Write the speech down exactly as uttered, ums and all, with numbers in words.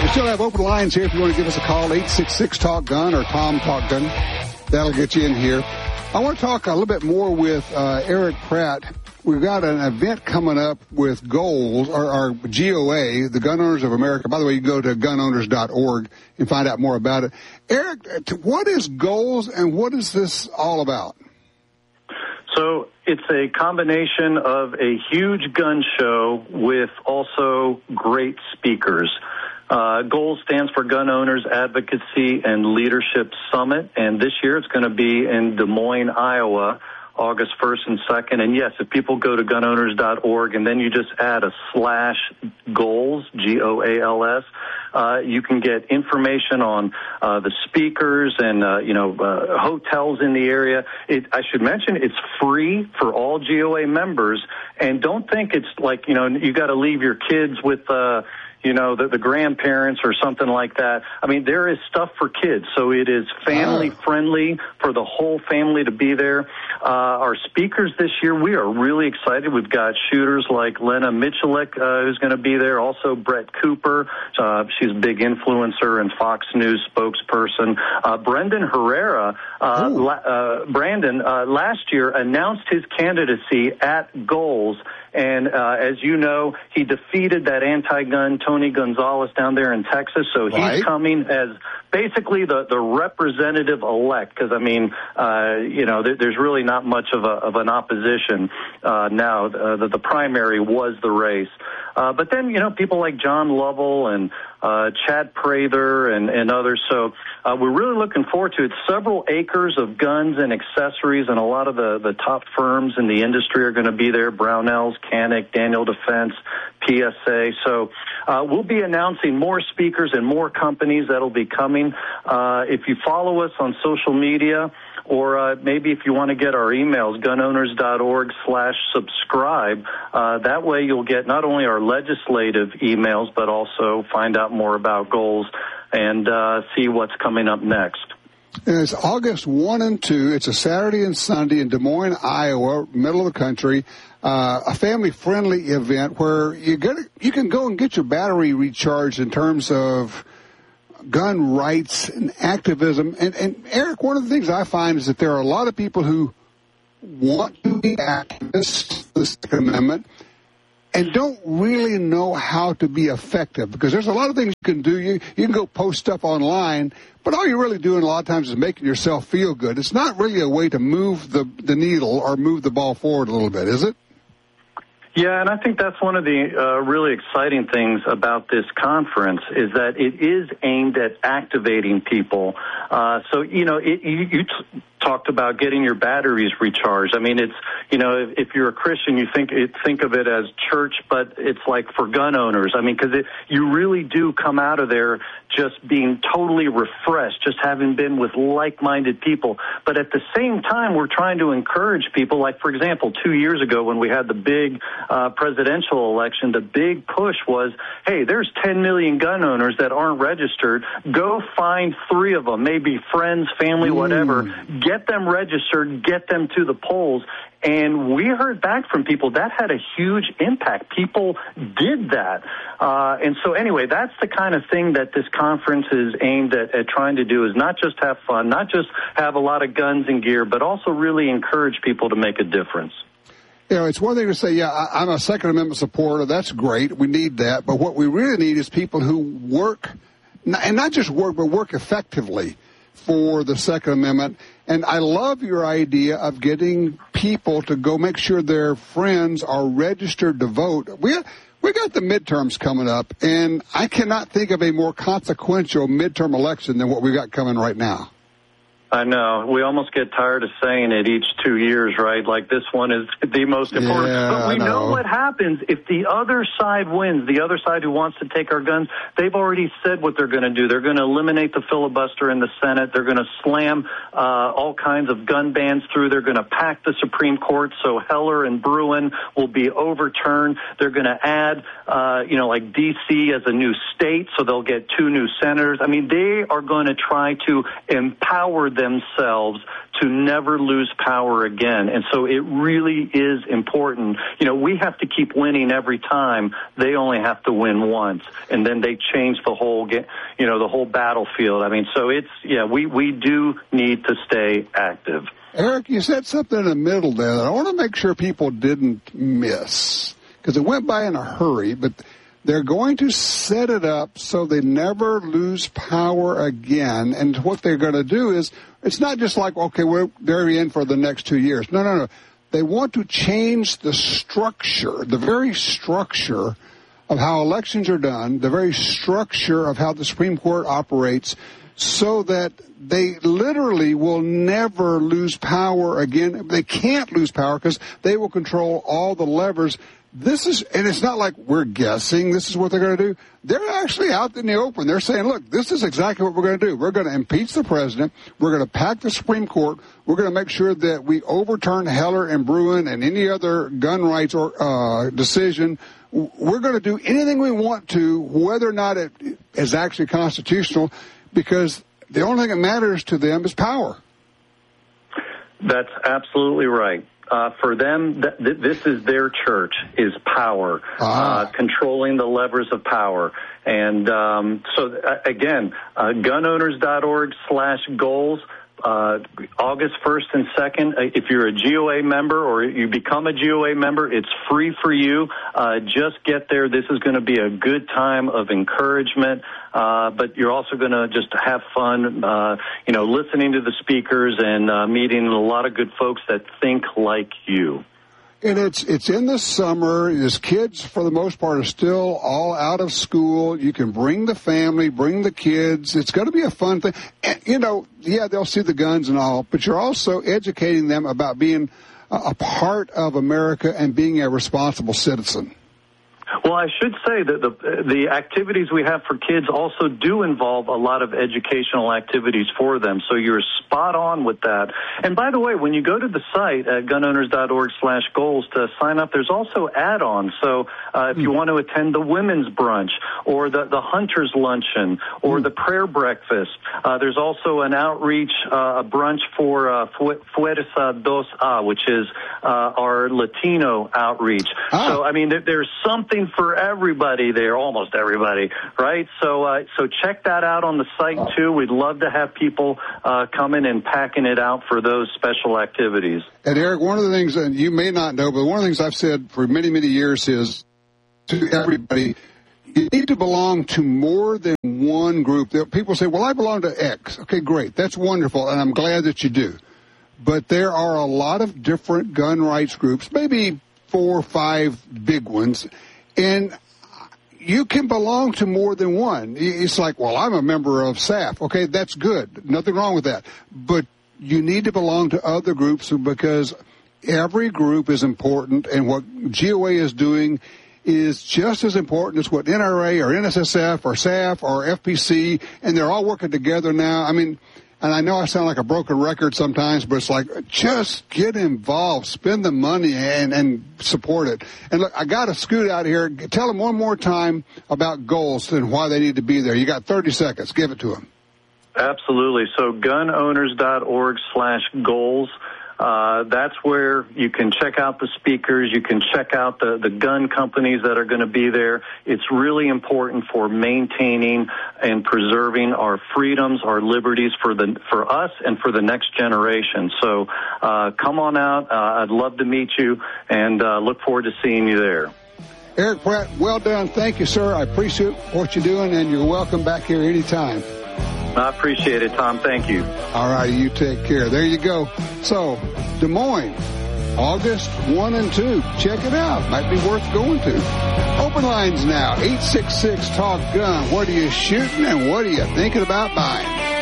still have open lines here if you want to give us a call, eight six six talk gun or Tom Talk Gun. That'll get you in here. I want to talk a little bit more with uh, Eric Pratt. We've got an event coming up with GOALS, or, or G O A, the Gun Owners of America. By the way, you can go to gun owners dot org and find out more about it. Eric, what is GOALS and what is this all about? So it's a combination of a huge gun show with also great speakers. Uh, GOALS stands for Gun Owners Advocacy and Leadership Summit, and this year it's going to be in Des Moines, Iowa, August first and second. And yes, if people go to gun owners dot org and then you just add a slash GOALS, G O A L S, uh, you can get information on uh, the speakers and, uh, you know, uh, hotels in the area. It, I should mention it's free for all G O A members. And don't think it's like, you know, you got to leave your kids with, uh, you know, the, the grandparents or something like that. I mean, there is stuff for kids, so it is family-friendly for the whole family to be there. Uh, our speakers this year, we are really excited. We've got shooters like Lena Michalik, uh, who's going to be there, also Brett Cooper. Uh, she's a big influencer and Fox News spokesperson. Uh, Brendan Herrera, uh, la- uh, Brandon, uh, last year announced his candidacy at GOALS. And uh, as you know, he defeated that anti-gun Tony Gonzalez down there in Texas. So he's right. coming as basically the, the representative-elect, because, I mean, uh, you know, there, there's really not much of, a, of an opposition uh, now. Uh, the, the primary was the race. Uh, but then, you know, people like John Lovell and uh, Chad Prather and, and others. So uh, we're really looking forward to it. Several acres of guns and accessories, and a lot of the, the top firms in the industry are going to be there. Brownells, Canik, Daniel Defense, P S A. So uh, we'll be announcing more speakers and more companies that'll be coming. Uh, if you follow us on social media, or uh, maybe if you want to get our emails, gun owners dot org slash subscribe. Uh, that way you'll get not only our legislative emails, but also find out more about GOALS and uh, see what's coming up next. And it's August first and second. It's a Saturday and Sunday in Des Moines, Iowa, middle of the country. Uh, a family-friendly event where you get you can go and get your battery recharged in terms of gun rights and activism. And, and Eric, one of the things I find is that there are a lot of people who want to be activists for the Second Amendment and don't really know how to be effective, because there's a lot of things you can do. You, you can go post stuff online, but all you're really doing a lot of times is making yourself feel good. It's not really a way to move the, the needle or move the ball forward a little bit, is it? Yeah, and I think that's one of the uh, really exciting things about this conference is that it is aimed at activating people. Uh, so, you know, it, you, you t- talked about getting your batteries recharged. I mean, it's, you know, if, if you're a Christian, you think it, think of it as church, but it's like for gun owners. I mean, because you really do come out of there just being totally refreshed, just having been with like-minded people. But at the same time, we're trying to encourage people. Like, for example, two years ago when we had the big uh, presidential election, the big push was, hey, there's ten million gun owners that aren't registered. Go find three of them, maybe friends, family, whatever. Mm. Get them registered, get them to the polls. And we heard back from people that had a huge impact. People did that. Uh, and so anyway, that's the kind of thing that this conference is aimed at, at trying to do, is not just have fun, not just have a lot of guns and gear, but also really encourage people to make a difference. You know, it's one thing to say, yeah, I, I'm a Second Amendment supporter. That's great. We need that. But what we really need is people who work, and not just work, but work effectively for the Second Amendment. And I love your idea of getting people to go make sure their friends are registered to vote. We we got the midterms coming up, and I cannot think of a more consequential midterm election than what we got coming right now. I know. We almost get tired of saying it each two years, right? Like this one is the most important. Yeah, but we know. know what happens if the other side wins, the other side who wants to take our guns. They've already said what they're going to do. They're going to eliminate the filibuster in the Senate. They're going to slam uh, all kinds of gun bans through. They're going to pack the Supreme Court so Heller and Bruen will be overturned. They're going to add, uh, you know, like D C as a new state, so they'll get two new senators. I mean, they are going to try to empower themselves to never lose power again. And so it really is important. You know, we have to keep winning every time. They only have to win once. And then they change the whole, you know, the whole battlefield. I mean, so it's, yeah, we, we do need to stay active. Eric, you said something in the middle there that I want to make sure people didn't miss, because it went by in a hurry, but they're going to set it up so they never lose power again. And what they're going to do is, it's not just like, okay, we're, they're in for the next two years. No, no, no. They want to change the structure, the very structure of how elections are done, the very structure of how the Supreme Court operates, so that they literally will never lose power again. They can't lose power because they will control all the levers. This is, and it's not like we're guessing this is what they're going to do. They're actually out in the open. They're saying, look, this is exactly what we're going to do. We're going to impeach the president. We're going to pack the Supreme Court. We're going to make sure that we overturn Heller and Bruen and any other gun rights or uh, decision. We're going to do anything we want to, whether or not it is actually constitutional, because the only thing that matters to them is power. That's absolutely right. Uh, for them, th- th- this is their church, is power, ah. uh, controlling the levers of power. And um, so, uh, again, uh, gun owners dot org slash goals. Uh, August first and second, uh, if you're a G O A member or you become a G O A member, it's free for you. Uh, just get there. This is going to be a good time of encouragement, uh, but you're also going to just have fun, uh, you know, listening to the speakers and uh, meeting a lot of good folks that think like you. And it's it's in the summer. His kids, for the most part, are still all out of school. You can bring the family, bring the kids. It's going to be a fun thing. And, you know, yeah, they'll see the guns and all, but you're also educating them about being a, a part of America and being a responsible citizen. Well, I should say that the the activities we have for kids also do involve a lot of educational activities for them. So you're spot on with that. And by the way, when you go to the site at gun owners dot org slash goals to sign up, there's also add-ons. So uh, if you want to attend the women's brunch or the, the hunter's luncheon or the prayer breakfast, uh, there's also an outreach, uh, a brunch for uh, Fuerza dos A, which is uh, our Latino outreach. Ah. So, I mean, there, there's something for everybody there, almost everybody, right? So uh, so check that out on the site, too. We'd love to have people uh, coming and packing it out for those special activities. And, Eric, one of the things, and you may not know, but one of the things I've said for many, many years is to everybody, you need to belong to more than one group. People say, well, I belong to X. Okay, great. That's wonderful, and I'm glad that you do. But there are a lot of different gun rights groups, maybe four or five big ones, and you can belong to more than one. It's like, well, I'm a member of S A F. Okay, that's good. Nothing wrong with that. But you need to belong to other groups because every group is important, and what G O A is doing is just as important as what N R A or N S S F or S A F or F P C, and they're all working together now. I mean, and I know I sound like a broken record sometimes, but it's like, just get involved, spend the money, and, and support it. And look, I got a Scoot out here. Tell them one more time about goals and why they need to be there. You got thirty seconds. Give it to them. Absolutely. So gun owners dot org slash goals. Uh, that's where you can check out the speakers. You can check out the, the gun companies that are going to be there. It's really important for maintaining and preserving our freedoms, our liberties for the for us and for the next generation. So uh, come on out. Uh, I'd love to meet you and uh, look forward to seeing you there. Eric Pratt, well done. Thank you, sir. I appreciate what you're doing, and you're welcome back here anytime. I appreciate it, Tom. Thank you. All right, you take care. There you go. So, Des Moines, August first and second. Check it out. Might be worth going to. Open lines now. eight six six, talk gun. What are you shooting and what are you thinking about buying?